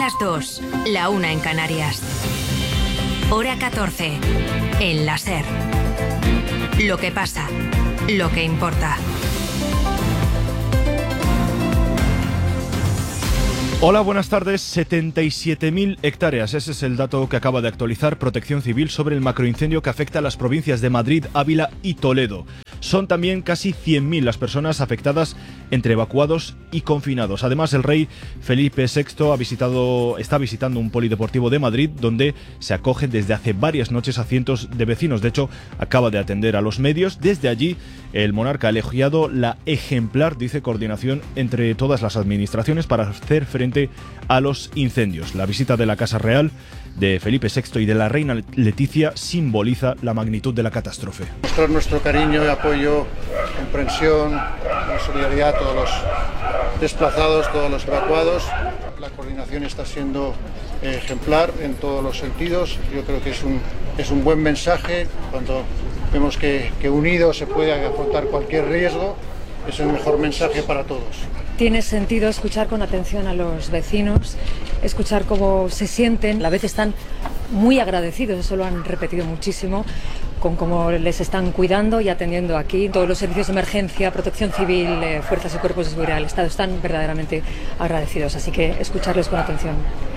las 2, la 1 en Canarias. Hora 14, en la SER. Lo que pasa, lo que importa. Hola, buenas tardes. 77.000 hectáreas. Ese es el dato que acaba de actualizar Protección Civil sobre el macroincendio que afecta a las provincias de Madrid, Ávila y Toledo. Son también casi 100.000 las personas afectadas entre evacuados y confinados. Además, el rey Felipe VI está visitando un polideportivo de Madrid donde se acogen desde hace varias noches a cientos de vecinos. De hecho, acaba de atender a los medios. Desde allí, el monarca ha elogiado la ejemplar, dice, coordinación entre todas las administraciones para hacer frente a los incendios. La visita de la Casa Real de Felipe VI y de la reina Leticia simboliza la magnitud de la catástrofe. Mostrar nuestro cariño y apoyo, comprensión, solidaridad a todos los desplazados, todos los evacuados. La coordinación está siendo ejemplar en todos los sentidos. Yo creo que es un buen mensaje cuando vemos que unidos se puede afrontar cualquier riesgo. Es el mejor mensaje para todos. Tiene sentido escuchar con atención a los vecinos, escuchar cómo se sienten. A la vez están muy agradecidos, eso lo han repetido muchísimo, con cómo les están cuidando y atendiendo aquí. Todos los servicios de emergencia, protección civil, fuerzas y cuerpos de seguridad del Estado están verdaderamente agradecidos, así que escucharles con atención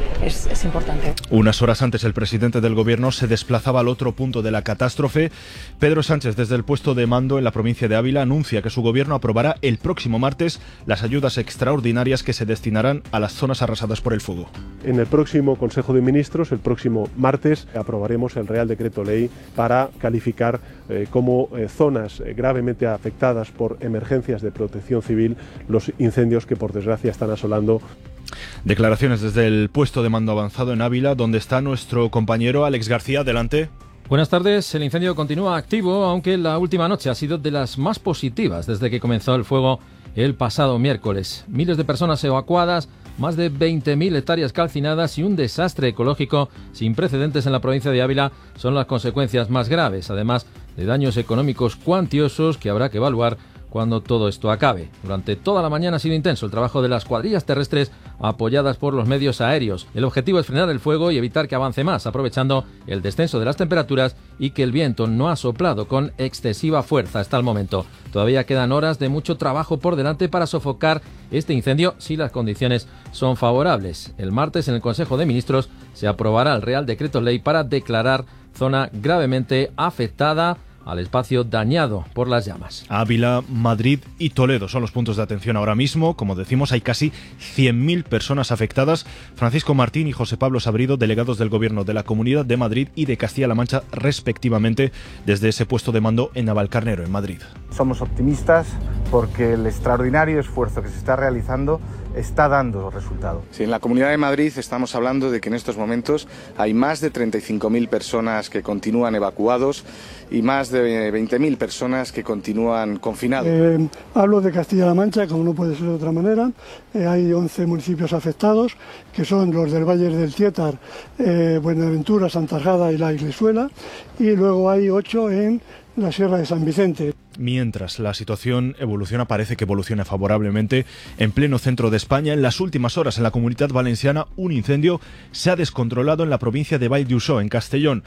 es importante. Unas horas antes, el presidente del gobierno se desplazaba al otro punto de la catástrofe. Pedro Sánchez, desde el puesto de mando en la provincia de Ávila, anuncia que su gobierno aprobará el próximo martes las ayudas extraordinarias que se destinarán a las zonas arrasadas por el fuego. En el próximo Consejo de Ministros, el próximo martes, aprobaremos el Real Decreto Ley para calificar como zonas gravemente afectadas por emergencias de protección civil los incendios que, por desgracia, están asolando. Declaraciones desde el puesto de mando avanzado en Ávila, donde está nuestro compañero Alex García. Adelante. Buenas tardes. El incendio continúa activo, aunque la última noche ha sido de las más positivas desde que comenzó el fuego el pasado miércoles. Miles de personas evacuadas, más de 20.000 hectáreas calcinadas y un desastre ecológico sin precedentes en la provincia de Ávila son las consecuencias más graves, además de daños económicos cuantiosos que habrá que evaluar cuando todo esto acabe. Durante toda la mañana ha sido intenso el trabajo de las cuadrillas terrestres apoyadas por los medios aéreos. El objetivo es frenar el fuego y evitar que avance más, aprovechando el descenso de las temperaturas y que el viento no ha soplado con excesiva fuerza hasta el momento. Todavía quedan horas de mucho trabajo por delante para sofocar este incendio si las condiciones son favorables. El martes en el Consejo de Ministros se aprobará el Real Decreto Ley para declarar zona gravemente afectada al espacio dañado por las llamas. Ávila, Madrid y Toledo son los puntos de atención ahora mismo. Como decimos, hay casi 100.000 personas afectadas. Francisco Martín y José Pablo Sabrido, delegados del Gobierno de la Comunidad de Madrid y de Castilla-La Mancha, respectivamente, desde ese puesto de mando en Navalcarnero, en Madrid. Somos optimistas porque el extraordinario esfuerzo que se está realizando está dando resultado. Sí, en la Comunidad de Madrid estamos hablando de que en estos momentos hay más de 35.000 personas que continúan evacuados y más de 20.000 personas que continúan confinados. Hablo de Castilla-La Mancha, como no puede ser de otra manera. Hay 11 municipios afectados, que son los del Valle del Tietar, Buenaventura, Santajada y La Iglesuela, y luego hay 8 en la Sierra de San Vicente. Mientras la situación parece que evoluciona favorablemente en pleno centro de España. En las últimas horas en la Comunidad Valenciana un incendio se ha descontrolado en la provincia de Vall d'Uixó, en Castellón.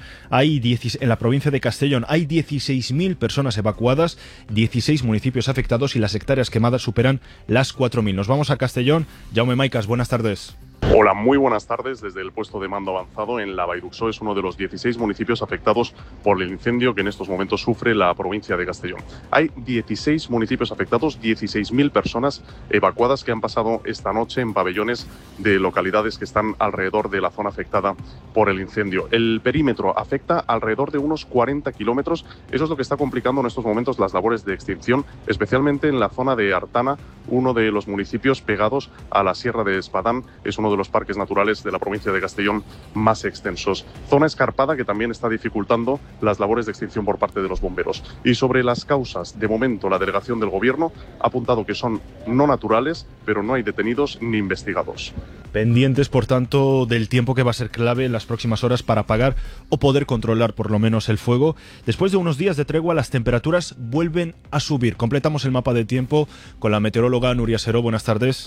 En la provincia de Castellón hay 16.000 personas evacuadas, 16 municipios afectados y las hectáreas quemadas superan las 4.000. Nos vamos a Castellón. Jaume Maicas, buenas tardes. Hola, muy buenas tardes. Desde el puesto de mando avanzado en la Vall d'Uixó es uno de los 16 municipios afectados por el incendio que en estos momentos sufre la provincia de Castellón. Hay 16 municipios afectados, 16.000 personas evacuadas que han pasado esta noche en pabellones de localidades que están alrededor de la zona afectada por el incendio. El perímetro afecta alrededor de unos 40 kilómetros. Eso es lo que está complicando en estos momentos las labores de extinción, especialmente en la zona de Artana, uno de los municipios pegados a la Sierra de Espadán. Es uno de los parques naturales de la provincia de Castellón más extensos. Zona escarpada que también está dificultando las labores de extinción por parte de los bomberos. Y sobre las causas, de momento la delegación del Gobierno ha apuntado que son no naturales, pero no hay detenidos ni investigados. Pendientes, por tanto, del tiempo que va a ser clave en las próximas horas para apagar o poder controlar por lo menos el fuego. Después de unos días de tregua, las temperaturas vuelven a subir. Completamos el mapa de tiempo con la meteoróloga Nuria Seró. Buenas tardes.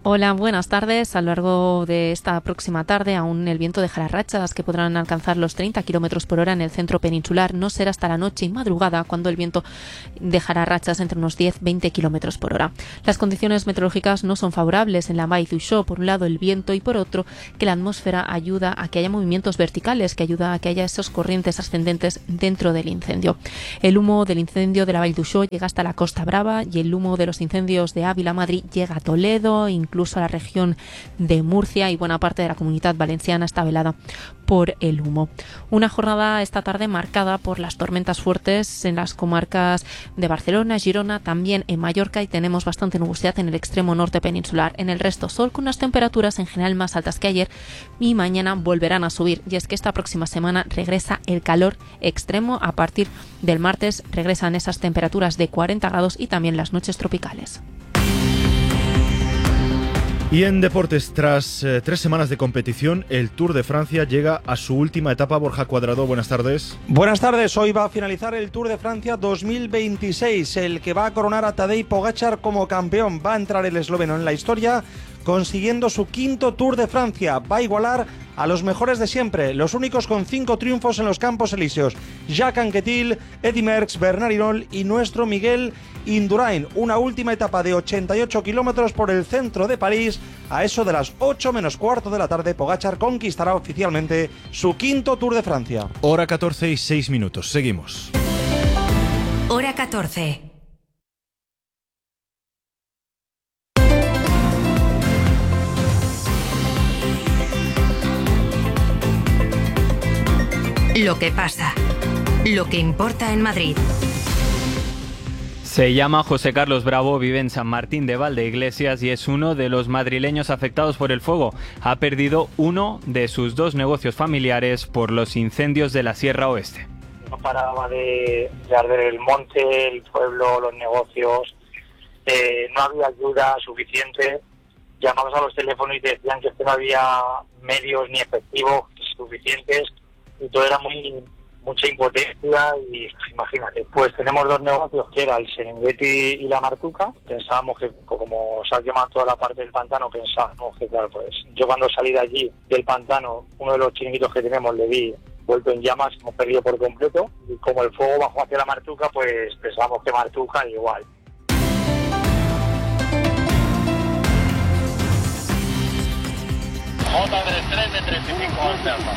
Hola, buenas tardes. A lo largo de esta próxima tarde aún el viento dejará rachas que podrán alcanzar los 30 km por hora en el centro peninsular. No será hasta la noche y madrugada cuando el viento dejará rachas entre unos 10-20 km por hora. Las condiciones meteorológicas no son favorables en la Vall d'Uixó. Por un lado el viento y por otro que la atmósfera ayuda a que haya movimientos verticales, que ayuda a que haya esos corrientes ascendentes dentro del incendio. El humo del incendio de la Vall d'Uixó llega hasta la Costa Brava y el humo de los incendios de Ávila, Madrid, llega a Toledo, incluso a la región de Murcia, y buena parte de la Comunidad Valenciana está velada por el humo. Una jornada esta tarde marcada por las tormentas fuertes en las comarcas de Barcelona, Girona, también en Mallorca, y tenemos bastante nubosidad en el extremo norte peninsular. En el resto sol, con unas temperaturas en general más altas que ayer, y mañana volverán a subir. Y es que esta próxima semana regresa el calor extremo. A partir del martes regresan esas temperaturas de 40 grados y también las noches tropicales. Y en deportes, tras 3 semanas de competición, el Tour de Francia llega a su última etapa. Borja Cuadrado, buenas tardes. Buenas tardes, hoy va a finalizar el Tour de Francia 2026, el que va a coronar a Tadej Pogačar como campeón. Va a entrar el esloveno en la historia, consiguiendo su 5º Tour de Francia. Va a igualar a los mejores de siempre, los únicos con 5 triunfos en los Campos Elíseos: Jacques Anquetil, Eddy Merckx, Bernard Hinault y nuestro Miguel Indurain. Una última etapa de 88 kilómetros por el centro de París. A eso de las 8 menos cuarto de la tarde, Pogačar conquistará oficialmente su 5º Tour de Francia. Hora 14 y 6 minutos. Seguimos. Hora 14. Lo que pasa. Lo que importa en Madrid. Se llama José Carlos Bravo, vive en San Martín de Valdeiglesias y es uno de los madrileños afectados por el fuego. Ha perdido uno de sus 2 negocios familiares por los incendios de la Sierra Oeste. No paraba de arder el monte, el pueblo, los negocios. No había ayuda suficiente. Llamamos a los teléfonos y decían que no había medios ni efectivos suficientes y todo era mucha impotencia. Y imagínate, pues tenemos 2 negocios, que era el Serengeti y la Martuca. Pensábamos que, como se ha quemado toda la parte del pantano, pensábamos que, claro, pues yo cuando salí de allí, del pantano, uno de los chiringuitos que tenemos le vi vuelto en llamas, hemos perdido por completo, y como el fuego bajó hacia la Martuca, pues pensábamos que Martuca igual. J3 de 35 alternos.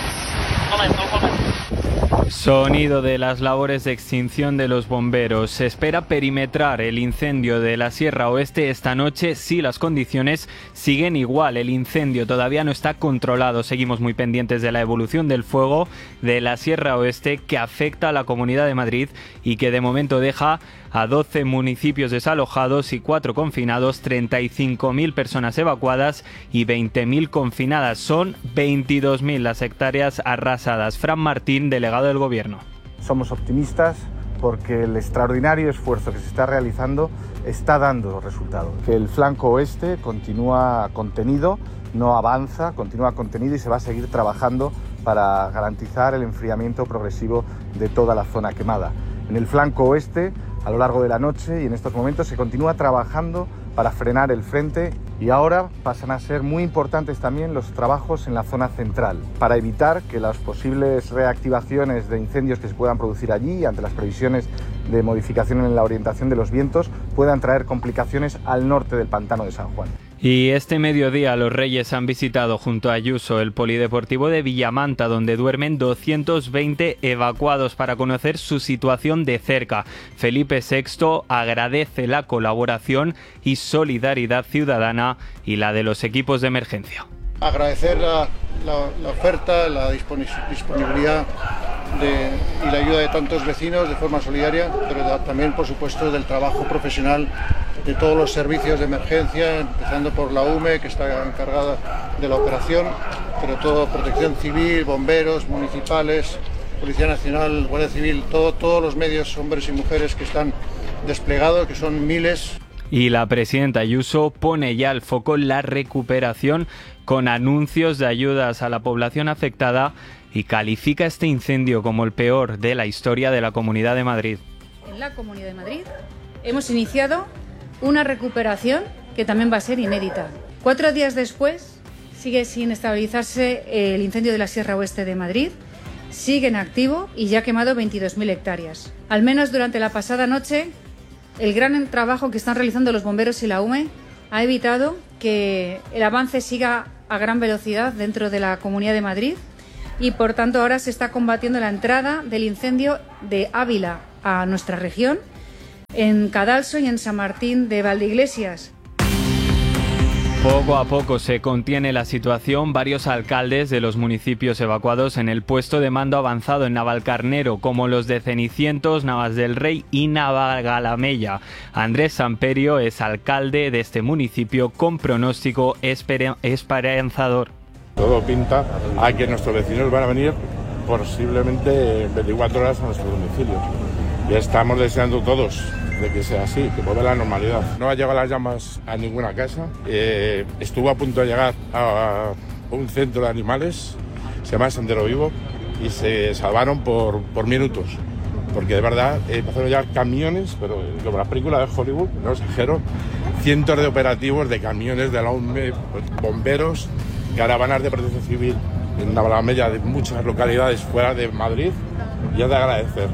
Sonido de las labores de extinción de los bomberos. Se espera perimetrar el incendio de la Sierra Oeste esta noche si las condiciones siguen igual. El incendio todavía no está controlado. Seguimos muy pendientes de la evolución del fuego de la Sierra Oeste, que afecta a la Comunidad de Madrid y que de momento deja a 12 municipios desalojados y 4 confinados, 35.000 personas evacuadas y 20.000 confinadas. Son 22.000 las hectáreas arrasadas. Fran Martín, delegado del Gobierno. Somos optimistas porque el extraordinario esfuerzo que se está realizando está dando resultados. Que el flanco oeste continúa contenido, no avanza, continúa contenido y se va a seguir trabajando para garantizar el enfriamiento progresivo de toda la zona quemada. En el flanco oeste, a lo largo de la noche y en estos momentos, se continúa trabajando para frenar el frente, y ahora pasan a ser muy importantes también los trabajos en la zona central para evitar que las posibles reactivaciones de incendios que se puedan producir allí, ante las previsiones de modificación en la orientación de los vientos, puedan traer complicaciones al norte del pantano de San Juan. Y este mediodía los Reyes han visitado junto a Ayuso el polideportivo de Villamanta, donde duermen 220 evacuados, para conocer su situación de cerca. Felipe VI agradece la colaboración y solidaridad ciudadana y la de los equipos de emergencia. Agradecer la oferta, la disponibilidad y la ayuda de tantos vecinos de forma solidaria, pero también, por supuesto, del trabajo profesional de todos los servicios de emergencia, empezando por la UME, que está encargada de la operación, pero todo, Protección Civil, bomberos municipales, Policía Nacional, Guardia Civil, todos los medios, hombres y mujeres que están desplegados, que son miles. Y la presidenta Ayuso pone ya el foco en la recuperación, con anuncios de ayudas a la población afectada, y califica este incendio como el peor de la historia de la Comunidad de Madrid. En la Comunidad de Madrid hemos iniciado una recuperación que también va a ser inédita. 4 días después, sigue sin estabilizarse el incendio de la Sierra Oeste de Madrid, sigue en activo y ya ha quemado 22.000 hectáreas. Al menos durante la pasada noche, el gran trabajo que están realizando los bomberos y la UME ha evitado que el avance siga a gran velocidad dentro de la Comunidad de Madrid y por tanto ahora se está combatiendo la entrada del incendio de Ávila a nuestra región, en Cadalso y en San Martín de Valdeiglesias. Poco a poco se contiene la situación. Varios alcaldes de los municipios evacuados en el puesto de mando avanzado en Navalcarnero, como los de Cenicientos, Navas del Rey y Navagalamella. Andrés Samperio es alcalde de este municipio con pronóstico esperanzador. Todo pinta a que nuestros vecinos van a venir posiblemente 24 horas a nuestros domicilios. Ya estamos deseando todos de que sea así, que vuelva a la normalidad. No ha llegado las llamas a ninguna casa. Estuvo a punto de llegar a un centro de animales, se llama Sendero Vivo, y se salvaron por minutos. Porque de verdad empezaron a llegar camiones, pero como las películas de Hollywood, no exagero, cientos de operativos de camiones de la UME, bomberos, caravanas de protección civil en Navalameya, de muchas localidades fuera de Madrid, y es de agradecer.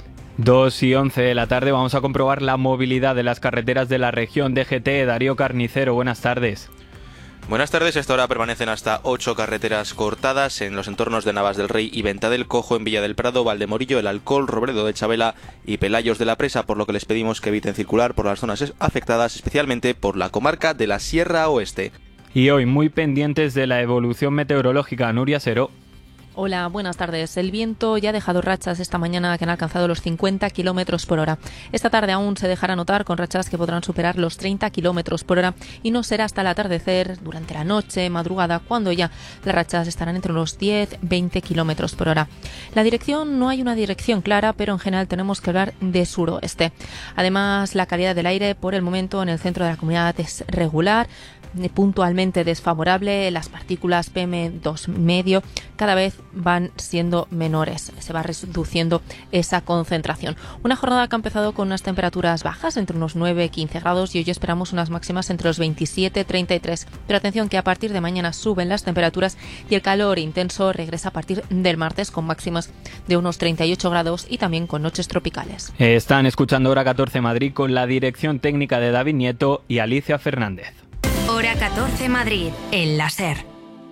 2:11 de la tarde, vamos a comprobar la movilidad de las carreteras de la región. DGT, Darío Carnicero, buenas tardes. Buenas tardes, a esta hora permanecen hasta 8 carreteras cortadas en los entornos de Navas del Rey y Venta del Cojo, en Villa del Prado, Valdemorillo, El Alcol, Robledo de Chabela y Pelayos de la Presa, por lo que les pedimos que eviten circular por las zonas afectadas, especialmente por la comarca de la Sierra Oeste. Y hoy muy pendientes de la evolución meteorológica. Nuria Sero. Hola, buenas tardes. El viento ya ha dejado rachas esta mañana que han alcanzado los 50 kilómetros por hora. Esta tarde aún se dejará notar con rachas que podrán superar los 30 kilómetros por hora y no será hasta el atardecer, durante la noche, madrugada, cuando ya las rachas estarán entre los 10-20 kilómetros por hora. La dirección, no hay una dirección clara, pero en general tenemos que hablar de suroeste. Además, la calidad del aire por el momento en el centro de la comunidad es regular, puntualmente desfavorable. Las partículas PM2,5 cada vez van siendo menores, se va reduciendo esa concentración. Una jornada que ha empezado con unas temperaturas bajas entre unos 9-15 grados y hoy esperamos unas máximas entre los 27-33, pero atención que a partir de mañana suben las temperaturas y el calor intenso regresa a partir del martes con máximas de unos 38 grados y también con noches tropicales. Están escuchando Hora 14 Madrid con la dirección técnica de David Nieto y Alicia Fernández. Hora 14 Madrid, en la SER.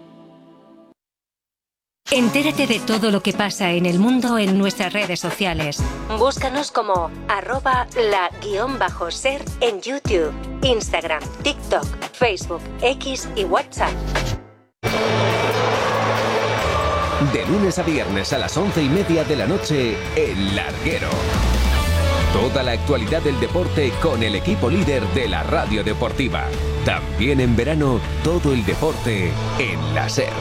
Entérate de todo lo que pasa en el mundo en nuestras redes sociales. Búscanos como @la_SER en YouTube, Instagram, TikTok, Facebook, X y WhatsApp. De lunes a viernes a las 11:30 de la noche, El Larguero. Toda la actualidad del deporte con el equipo líder de la radio deportiva. También en verano, todo el deporte en la SER.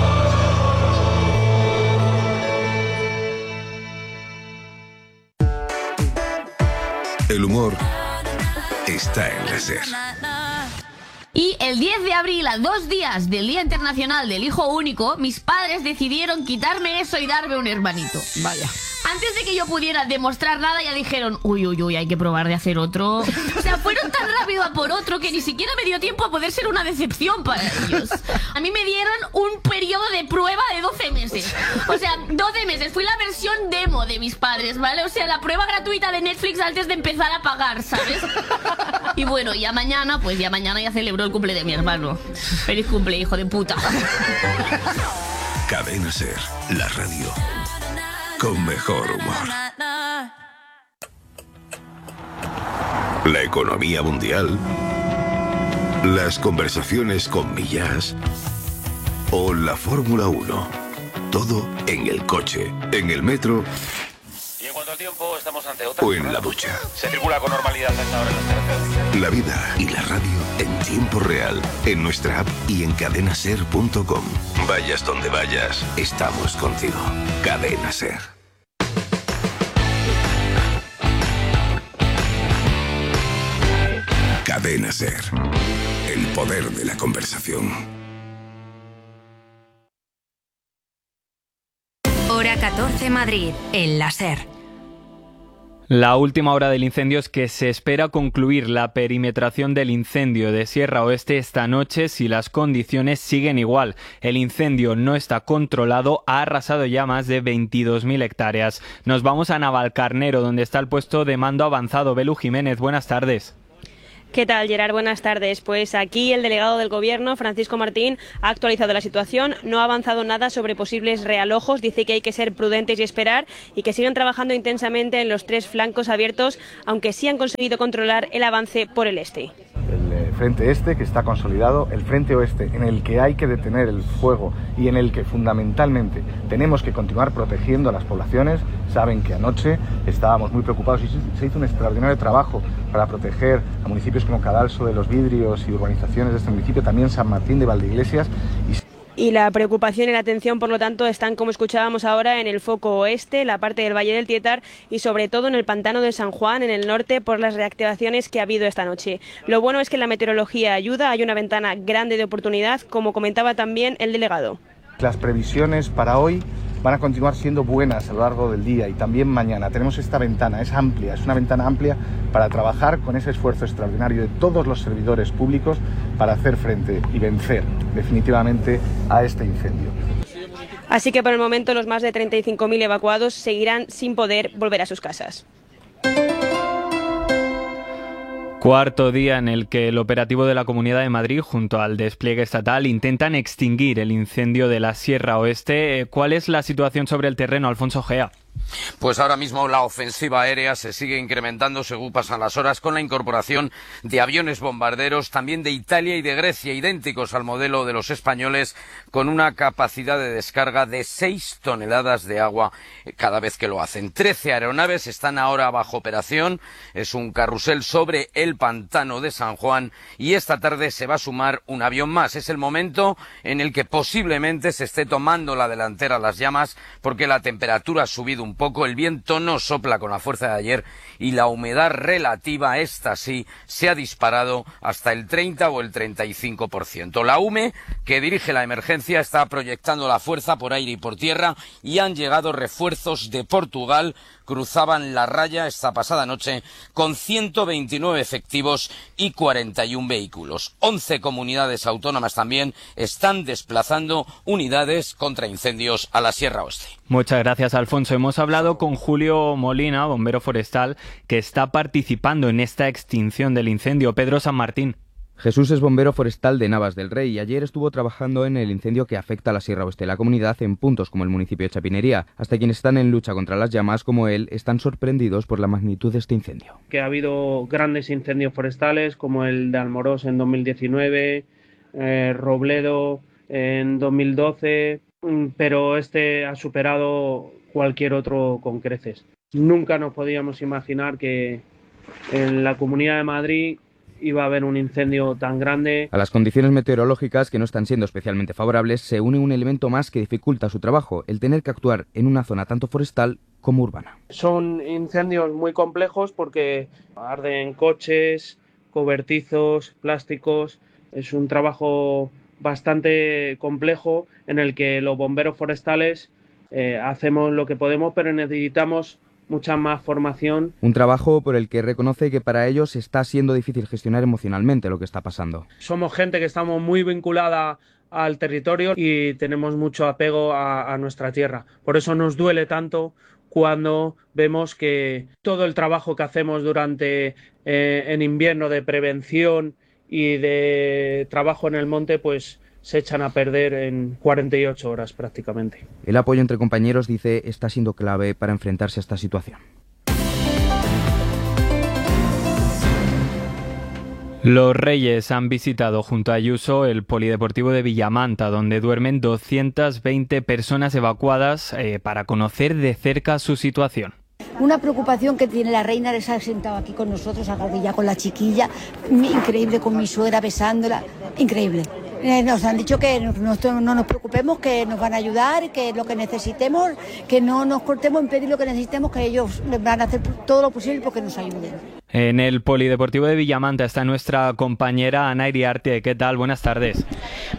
El humor está en la SER. Y el 10 de abril, a 2 días del Día Internacional del Hijo Único, mis padres decidieron quitarme eso y darme un hermanito. Vaya. Antes de que yo pudiera demostrar nada, ya dijeron, uy, hay que probar de hacer otro. O sea, fueron tan rápido a por otro que ni siquiera me dio tiempo a poder ser una decepción para ellos. A mí me dieron un periodo de prueba de 12 meses. O sea, 12 meses. Fui la versión demo de mis padres, ¿vale? O sea, la prueba gratuita de Netflix antes de empezar a pagar, ¿sabes? Y bueno, ya mañana ya celebro el cumple de mi hermano. Feliz cumple, hijo de puta. Cadena SER, la radio con mejor humor. La economía mundial, las conversaciones con Millás o la Fórmula 1. Todo en el coche, en el metro. Y en cuanto al tiempo, estamos ante otra. O en la ducha. Se circula con normalidad a esta hora en las carreteras. La vida y la radio en tiempo real, en nuestra app y en cadenaser.com. Vayas donde vayas, estamos contigo. Cadena SER. Cadena SER. El poder de la conversación. Hora 14 Madrid, en la SER. La última hora del incendio es que se espera concluir la perimetración del incendio de Sierra Oeste esta noche si las condiciones siguen igual. El incendio no está controlado, ha arrasado ya más de 22.000 hectáreas. Nos vamos a Navalcarnero, donde está el puesto de mando avanzado. Belu Jiménez, buenas tardes. ¿Qué tal, Gerard? Buenas tardes. Pues aquí el delegado del Gobierno, Francisco Martín, ha actualizado la situación. No ha avanzado nada sobre posibles realojos. Dice que hay que ser prudentes y esperar y que siguen trabajando intensamente en los 3 flancos abiertos, aunque sí han conseguido controlar el avance por el este. El frente este, que está consolidado, el frente oeste, en el que hay que detener el fuego y en el que fundamentalmente tenemos que continuar protegiendo a las poblaciones. Saben que anoche estábamos muy preocupados y se hizo un extraordinario trabajo para proteger a municipios como Cadalso de los Vidrios y urbanizaciones de este municipio, también San Martín de Valdeiglesias. Y la preocupación y la atención, por lo tanto, están, como escuchábamos ahora, en el foco oeste, la parte del Valle del Tietar y sobre todo en el pantano de San Juan, en el norte, por las reactivaciones que ha habido esta noche. Lo bueno es que la meteorología ayuda, hay una ventana grande de oportunidad, como comentaba también el delegado. Las previsiones para hoy van a continuar siendo buenas a lo largo del día y también mañana. Tenemos esta ventana, es amplia, es una ventana amplia para trabajar con ese esfuerzo extraordinario de todos los servidores públicos para hacer frente y vencer definitivamente a este incendio. Así que por el momento los más de 35.000 evacuados seguirán sin poder volver a sus casas. Cuarto día en el que el operativo de la Comunidad de Madrid junto al despliegue estatal intentan extinguir el incendio de la Sierra Oeste. ¿Cuál es la situación sobre el terreno, Alfonso Gea? Pues ahora mismo la ofensiva aérea se sigue incrementando según pasan las horas con la incorporación de aviones bombarderos también de Italia y de Grecia, idénticos al modelo de los españoles, con una capacidad de descarga de 6 toneladas de agua cada vez que lo hacen. 13 aeronaves están ahora bajo operación, es un carrusel sobre el pantano de San Juan y esta tarde se va a sumar un avión más. Es el momento en el que posiblemente se esté tomando la delantera las llamas porque la temperatura ha subido un poco, el viento no sopla con la fuerza de ayer y la humedad relativa, esta sí, se ha disparado hasta el 30 o el 35%. La UME, que dirige la emergencia, está proyectando la fuerza por aire y por tierra y han llegado refuerzos de Portugal, cruzaban la raya esta pasada noche con 129 efectivos y 41 vehículos. 11 comunidades autónomas también están desplazando unidades contra incendios a la Sierra Oeste. Muchas gracias, Alfonso. Hemos hablado con Julio Molina, bombero forestal, que está participando en esta extinción del incendio. Pedro San Martín. Jesús es bombero forestal de Navas del Rey y ayer estuvo trabajando en el incendio que afecta a la Sierra Oeste de la comunidad en puntos como el municipio de Chapinería. Hasta quienes están en lucha contra las llamas, como él, están sorprendidos por la magnitud de este incendio. Que ha habido grandes incendios forestales como el de Almorós en 2019, Robledo en 2012, pero este ha superado cualquier otro con creces. Nunca nos podíamos imaginar que en la Comunidad de Madrid iba a haber un incendio tan grande. A las condiciones meteorológicas, que no están siendo especialmente favorables, se une un elemento más que dificulta su trabajo, el tener que actuar en una zona tanto forestal como urbana. Son incendios muy complejos porque arden coches, cobertizos, plásticos. Es un trabajo bastante complejo en el que los bomberos forestales hacemos lo que podemos, pero necesitamos mucha más formación. Un trabajo por el que reconoce que para ellos está siendo difícil gestionar emocionalmente lo que está pasando. Somos gente que estamos muy vinculada al territorio y tenemos mucho apego a nuestra tierra. Por eso nos duele tanto cuando vemos que todo el trabajo que hacemos durante en invierno de prevención y de trabajo en el monte, pues se echan a perder en 48 horas prácticamente. El apoyo entre compañeros, dice, está siendo clave para enfrentarse a esta situación. Los Reyes han visitado junto a Ayuso el polideportivo de Villamanta, donde duermen 220 personas evacuadas para conocer de cerca su situación. Una preocupación que tiene la reina de estar sentado aquí con nosotros, agarrilla con la chiquilla, increíble, con mi suegra besándola, increíble. Nos han dicho que no nos preocupemos, que nos van a ayudar, que lo que necesitemos, que no nos cortemos en pedir lo que necesitemos, que ellos van a hacer todo lo posible porque nos ayuden. En el polideportivo de Villamanta está nuestra compañera Ana Iriarte. ¿Qué tal? Buenas tardes.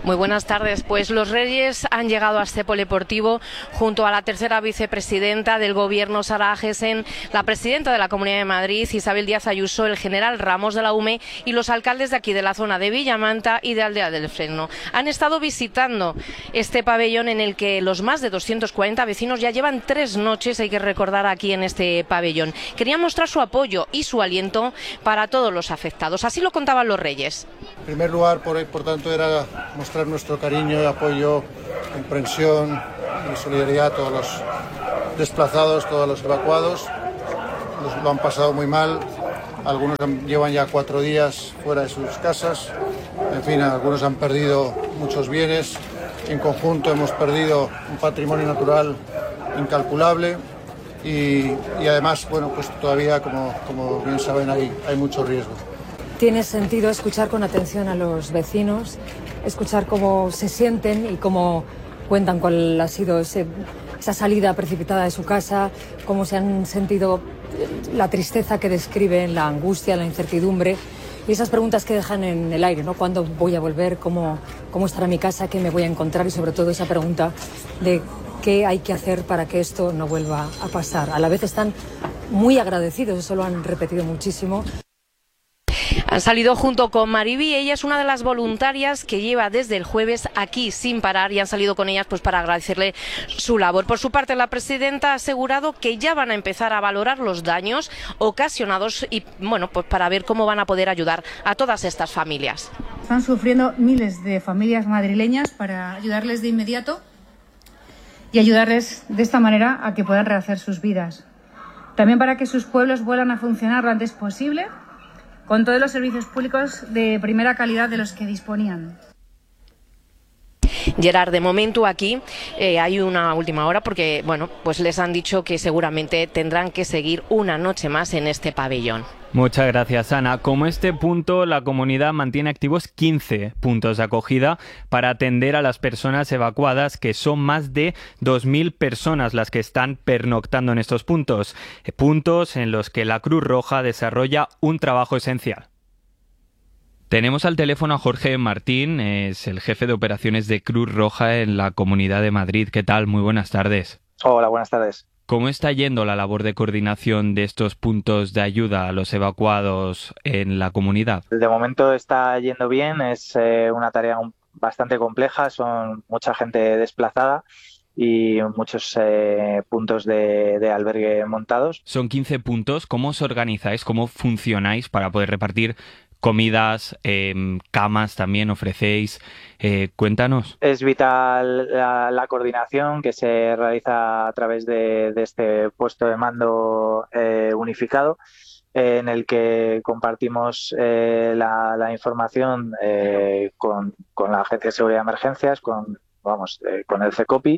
Muy buenas tardes. Pues los Reyes han llegado a este polideportivo junto a la tercera vicepresidenta del Gobierno, Sara Agesen, la presidenta de la Comunidad de Madrid, Isabel Díaz Ayuso, el general Ramos de la UME y los alcaldes de aquí de la zona de Villamanta y de Aldea del Fresno. Han estado visitando este pabellón en el que los más de 240 vecinos ya llevan 3 noches, hay que recordar, aquí en este pabellón. Querían mostrar su apoyo y su aliento para todos los afectados. Así lo contaban los Reyes. En primer lugar, por tanto, era mostrar nuestro cariño, apoyo, comprensión y solidaridad a todos los desplazados, todos los evacuados. Lo han pasado muy mal, algunos llevan ya 4 días fuera de sus casas, en fin, algunos han perdido muchos bienes, en conjunto hemos perdido un patrimonio natural incalculable y además, bueno, pues todavía, como bien saben, hay mucho riesgo. Tiene sentido escuchar con atención a los vecinos, escuchar cómo se sienten y cómo cuentan cuál ha sido esa salida precipitada de su casa, cómo se han sentido, la tristeza que describen, la angustia, la incertidumbre y esas preguntas que dejan en el aire, ¿no? ¿Cuándo voy a volver? ¿Cómo estará mi casa? ¿Qué me voy a encontrar? Y sobre todo esa pregunta de qué hay que hacer para que esto no vuelva a pasar. A la vez están muy agradecidos, eso lo han repetido muchísimo. Han salido junto con Mariby, ella es una de las voluntarias que lleva desde el jueves aquí sin parar y han salido con ellas pues para agradecerle su labor. Por su parte, la presidenta ha asegurado que ya van a empezar a valorar los daños ocasionados y bueno, pues para ver cómo van a poder ayudar a todas estas familias. Están sufriendo miles de familias madrileñas para ayudarles de inmediato y ayudarles de esta manera a que puedan rehacer sus vidas. También para que sus pueblos vuelvan a funcionar lo antes posible, con todos los servicios públicos de primera calidad de los que disponían. Gerard, de momento aquí hay una última hora porque bueno, pues les han dicho que seguramente tendrán que seguir una noche más en este pabellón. Muchas gracias, Ana. Como este punto, la comunidad mantiene activos 15 puntos de acogida para atender a las personas evacuadas, que son más de 2.000 personas las que están pernoctando en estos puntos. Puntos en los que la Cruz Roja desarrolla un trabajo esencial. Tenemos al teléfono a Jorge Martín, es el jefe de operaciones de Cruz Roja en la Comunidad de Madrid. ¿Qué tal? Muy buenas tardes. Hola, buenas tardes. ¿Cómo está yendo la labor de coordinación de estos puntos de ayuda a los evacuados en la comunidad? De momento está yendo bien, es una tarea bastante compleja, son mucha gente desplazada y muchos puntos de albergue montados. Son 15 puntos. ¿Cómo os organizáis? ¿Cómo funcionáis para poder repartir comidas, camas también ofrecéis? Cuéntanos. Es vital la coordinación que se realiza a través de este puesto de mando unificado, en el que compartimos la información con la Agencia de Seguridad de Emergencias, con el CECOPI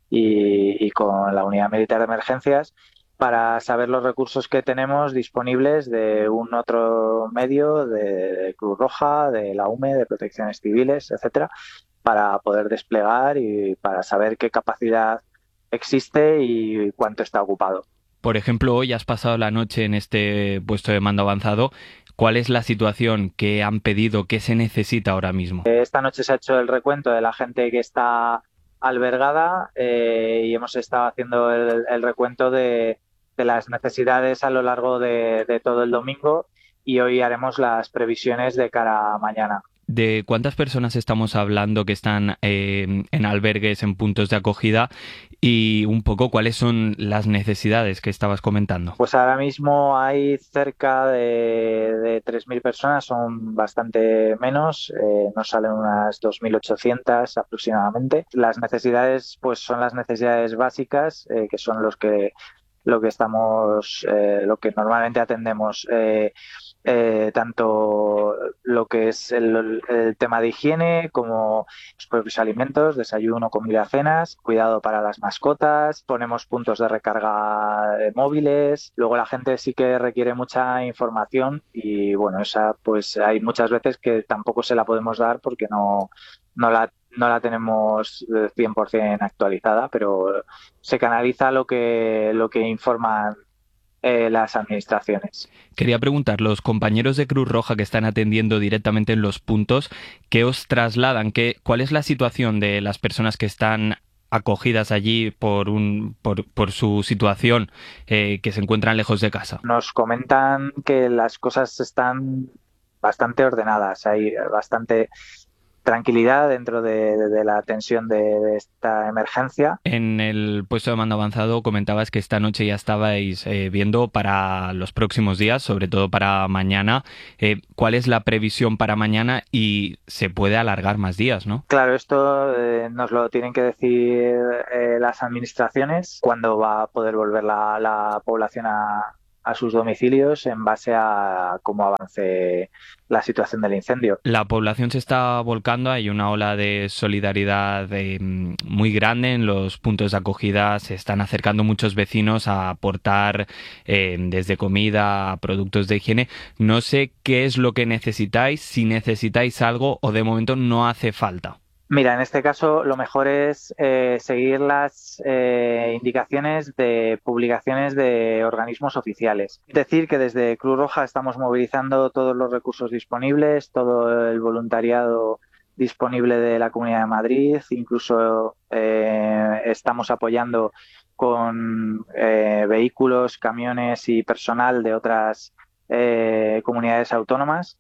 y con la Unidad Militar de Emergencias, para saber los recursos que tenemos disponibles de un otro medio, de Cruz Roja, de la UME, de Protecciones Civiles, etcétera, para poder desplegar y para saber qué capacidad existe y cuánto está ocupado. Por ejemplo, hoy has pasado la noche en este puesto de mando avanzado. ¿Cuál es la situación que han pedido? ¿Qué se necesita ahora mismo? Esta noche se ha hecho el recuento de la gente que está albergada y hemos estado haciendo el recuento de las necesidades a lo largo de todo el domingo y hoy haremos las previsiones de cara a mañana. ¿De cuántas personas estamos hablando que están en albergues, en puntos de acogida? Y un poco, ¿cuáles son las necesidades que estabas comentando? Pues ahora mismo hay cerca de 3.000 personas, son bastante menos, nos salen unas 2.800 aproximadamente. Las necesidades pues son las necesidades básicas, que son lo que normalmente atendemos, tanto lo que es el tema de higiene como los propios alimentos, desayuno, comida, cenas, cuidado para las mascotas, ponemos puntos de recarga móviles. Luego la gente sí que requiere mucha información y bueno, esa pues hay muchas veces que tampoco se la podemos dar porque no la tenemos 100% actualizada, pero se canaliza lo que informan las administraciones. Quería preguntar, los compañeros de Cruz Roja que están atendiendo directamente en los puntos, ¿qué os trasladan? ¿Cuál es la situación de las personas que están acogidas allí por su situación, que se encuentran lejos de casa? Nos comentan que las cosas están bastante ordenadas, hay bastante tranquilidad dentro de la tensión de esta emergencia. En el puesto de mando avanzado comentabas que esta noche ya estabais viendo para los próximos días, sobre todo para mañana. ¿Cuál es la previsión para mañana y se puede alargar más días, no? Claro, esto nos lo tienen que decir las administraciones, cuándo va a poder volver la población a sus domicilios en base a cómo avance la situación del incendio. La población se está volcando, hay una ola de solidaridad muy grande en los puntos de acogida, se están acercando muchos vecinos a aportar desde comida a productos de higiene. No sé qué es lo que necesitáis, si necesitáis algo o de momento no hace falta. Mira, en este caso lo mejor es seguir las indicaciones de publicaciones de organismos oficiales. Es decir, que desde Cruz Roja estamos movilizando todos los recursos disponibles, todo el voluntariado disponible de la Comunidad de Madrid, incluso estamos apoyando con vehículos, camiones y personal de otras comunidades autónomas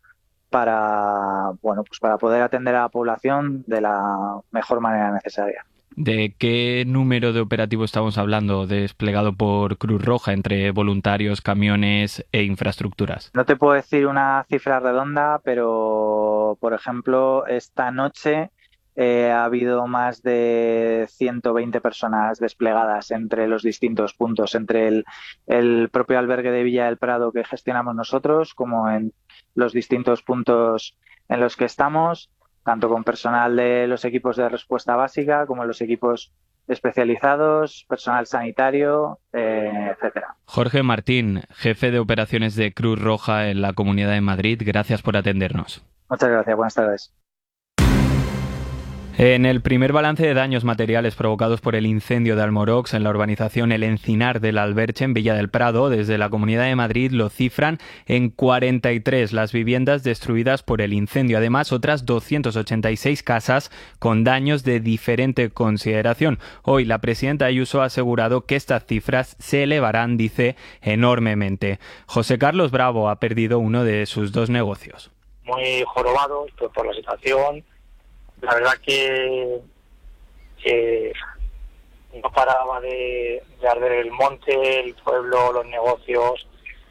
para poder atender a la población de la mejor manera necesaria. ¿De qué número de operativo estamos hablando desplegado por Cruz Roja entre voluntarios, camiones e infraestructuras? No te puedo decir una cifra redonda, pero por ejemplo esta noche ha habido más de 120 personas desplegadas entre los distintos puntos, entre el propio albergue de Villa del Prado que gestionamos nosotros, como en los distintos puntos en los que estamos, tanto con personal de los equipos de respuesta básica como los equipos especializados, personal sanitario, etcétera. Jorge Martín, jefe de operaciones de Cruz Roja en la Comunidad de Madrid, gracias por atendernos. Muchas gracias, buenas tardes. En el primer balance de daños materiales provocados por el incendio de Almorox en la urbanización El Encinar del Alberche en Villa del Prado, desde la Comunidad de Madrid lo cifran en 43 las viviendas destruidas por el incendio. Además, otras 286 casas con daños de diferente consideración. Hoy la presidenta Ayuso ha asegurado que estas cifras se elevarán, dice, enormemente. José Carlos Bravo ha perdido uno de sus dos negocios. Muy jorobado por la situación. La verdad que no paraba de arder el monte, el pueblo, los negocios,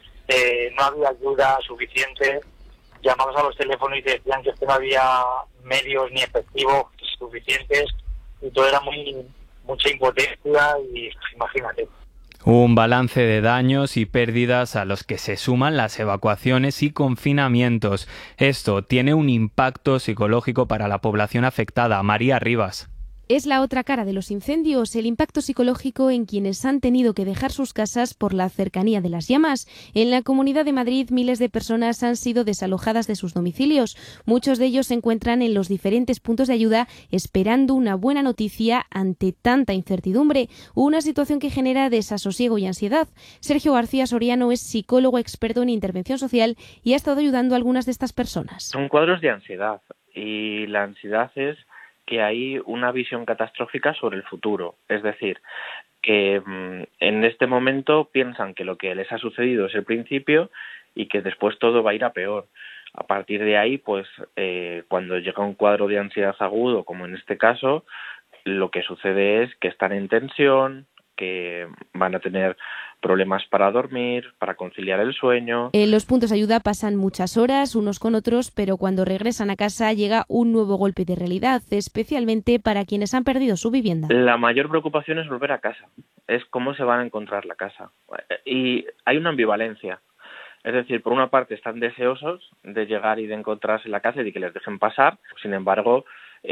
no había ayuda suficiente. Llamamos a los teléfonos y decían que no había medios ni efectivos suficientes y todo era mucha impotencia y imagínate. Un balance de daños y pérdidas a los que se suman las evacuaciones y confinamientos. Esto tiene un impacto psicológico para la población afectada. María Rivas. Es la otra cara de los incendios, el impacto psicológico en quienes han tenido que dejar sus casas por la cercanía de las llamas. En la Comunidad de Madrid, miles de personas han sido desalojadas de sus domicilios. Muchos de ellos se encuentran en los diferentes puntos de ayuda esperando una buena noticia ante tanta incertidumbre, una situación que genera desasosiego y ansiedad. Sergio García Soriano es psicólogo experto en intervención social y ha estado ayudando a algunas de estas personas. Son cuadros de ansiedad y la ansiedad es que hay una visión catastrófica sobre el futuro, es decir, que en este momento piensan que lo que les ha sucedido es el principio y que después todo va a ir a peor. A partir de ahí, pues cuando llega un cuadro de ansiedad agudo, como en este caso, lo que sucede es que están en tensión, que van a tener problemas para dormir, para conciliar el sueño. En los puntos de ayuda pasan muchas horas unos con otros, pero cuando regresan a casa llega un nuevo golpe de realidad, especialmente para quienes han perdido su vivienda. La mayor preocupación es volver a casa, es cómo se van a encontrar la casa. Y hay una ambivalencia, es decir, por una parte están deseosos de llegar y de encontrarse la casa y de que les dejen pasar, sin embargo,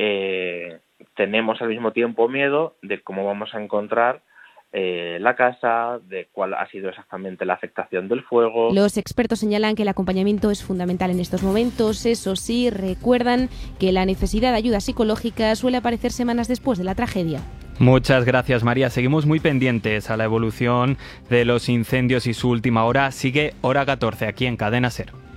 tenemos al mismo tiempo miedo de cómo vamos a encontrar la casa, de cuál ha sido exactamente la afectación del fuego. Los expertos señalan que el acompañamiento es fundamental en estos momentos. Eso sí, recuerdan que la necesidad de ayuda psicológica suele aparecer semanas después de la tragedia. Muchas gracias, María. Seguimos muy pendientes a la evolución de los incendios y su última hora. Sigue Hora 14 aquí en Cadena SER.